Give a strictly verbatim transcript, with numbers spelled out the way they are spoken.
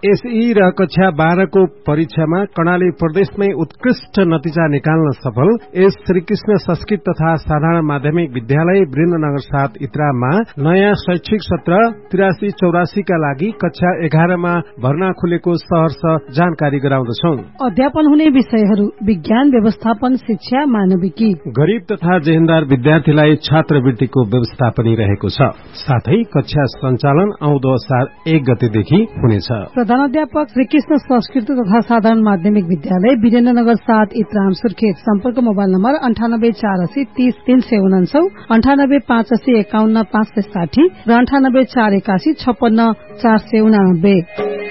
एसई र कक्षा बाह्र को परीक्षामा कर्णाली प्रदेशमै उत्कृष्ट नतिजा निकाल्न सफल एस श्रीकृष्ण संस्कृत तथा साधारण माध्यमिक विद्यालय वीरेन्द्रनगर सात इत्राममा नयाँ शैक्षिक सत्र तिरासी चौरासी का लागि कक्षा एघारमा भर्ना खुलेको सहर्ष जानकारी गराउँदछौ। अध्यापन हुने विषयहरू विज्ञान, व्यवस्थापन, शिक्षा, मानविकी। गरीब तथा जेहेन्दार विद्यार्थीलाई छात्रवृत्तिको व्यवस्था पनि रहेको छ। साथै कक्षा सञ्चालन आउँदो असार एक गतेदेखि हुनेछ। प्रधानाध्यापक श्रीकृष्ण संस्कृत तथा साधारण माध्यमिक विद्यालय वीरेन्द्रनगर सात इत्राम सुर्खेत। सम्पर्क मोबाइल नम्बर अन्ठानब्बे चार असी तीस तीन सय उनान्सौ, अन्ठानब्बे पाँच असी एकाउन्न पाँच सय साठी र अन्ठानब्बे चार एकासी छप्पन्न चार सय उनानब्बे।